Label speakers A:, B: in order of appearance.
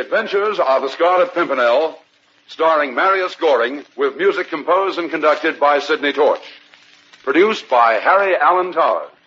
A: Adventures of the Scarlet Pimpernel, starring Marius Goring, with music composed and conducted by Sidney Torch. Produced by Harry Allen Towers.